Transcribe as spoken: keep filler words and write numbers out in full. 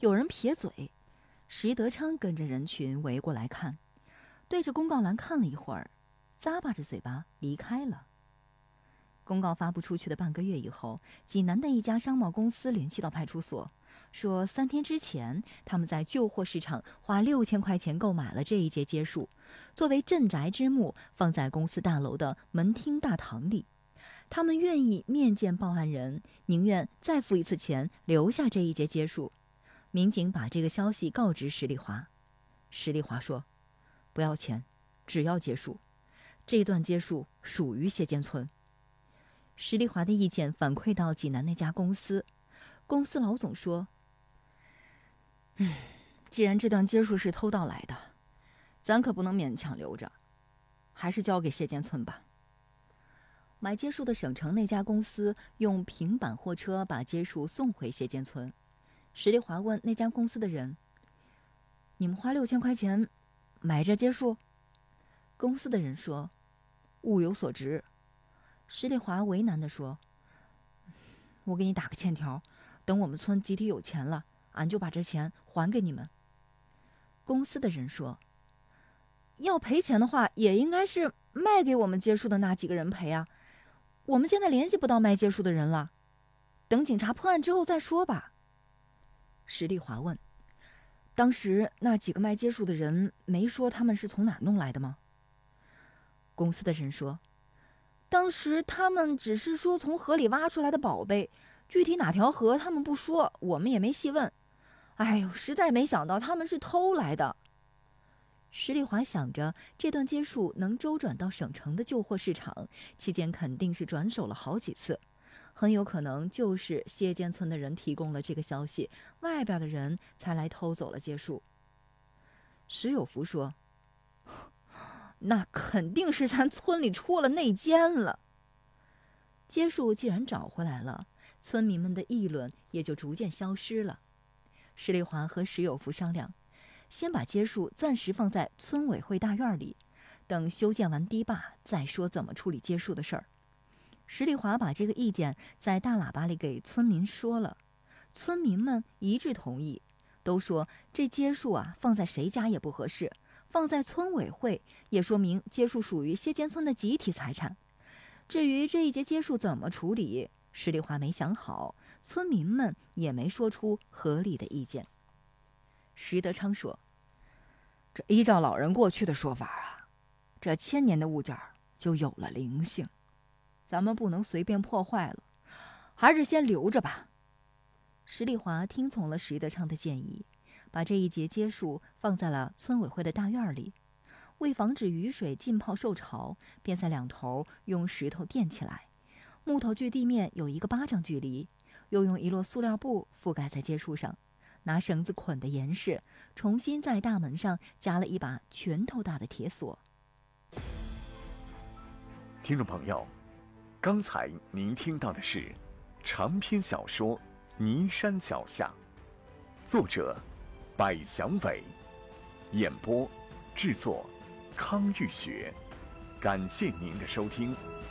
有人撇嘴，石德昌跟着人群围过来看，对着公告栏看了一会儿，咂巴着嘴巴离开了。公告发布出去的半个月以后，济南的一家商贸公司联系到派出所，说三天之前他们在旧货市场花六千块钱购买了这一节街树，作为镇宅之木放在公司大楼的门厅大堂里。他们愿意面见报案人，宁愿再付一次钱留下这一节街树。民警把这个消息告知石丽华，石丽华说：“不要钱，只要街树。这段街树属于谢间村。”石丽华的意见反馈到济南那家公司，公司老总说：“嗯，既然这段街树是偷盗来的，咱可不能勉强留着，还是交给谢间村吧。”买街树的省城那家公司用平板货车把街树送回谢间村。石丽华问那家公司的人：“你们花六千块钱买这街树？”公司的人说：“物有所值。”石丽华为难地说：“我给你打个欠条，等我们村集体有钱了，俺就把这钱还给你们。”公司的人说：“要赔钱的话，也应该是卖给我们街树的那几个人赔啊，我们现在联系不到卖街树的人了，等警察破案之后再说吧。”石丽华问：“当时那几个卖街树的人没说他们是从哪儿弄来的吗？”公司的人说：“当时他们只是说从河里挖出来的宝贝，具体哪条河他们不说，我们也没细问。哎呦，实在没想到他们是偷来的。”石丽华想着这段街树能周转到省城的旧货市场，期间肯定是转手了好几次，很有可能就是谢间村的人提供了这个消息，外边的人才来偷走了街树。石有福说：“那肯定是咱村里出了内奸了。”街树既然找回来了，村民们的议论也就逐渐消失了。石丽华和石有福商量，先把街树暂时放在村委会大院里，等修建完堤坝再说怎么处理街树的事儿。石丽华把这个意见在大喇叭里给村民说了，村民们一致同意，都说这街树啊放在谁家也不合适，放在村委会也说明街树属于谢间村的集体财产。至于这一节街树怎么处理，石丽华没想好，村民们也没说出合理的意见。石德昌说：“这依照老人过去的说法啊，这千年的物件就有了灵性，咱们不能随便破坏了，还是先留着吧。”石丽华听从了石德昌的建议，把这一节街树放在了村委会的大院里。为防止雨水浸泡受潮，便在两头用石头垫起来，木头距地面有一个巴掌距离，又用一摞塑料布覆盖在街树上，拿绳子捆得严实，重新在大门上加了一把拳头大的铁锁。 听众朋友，刚才您听到的是长篇小说《尼山脚下》，作者百祥伟，演播制作康玉学，感谢您的收听。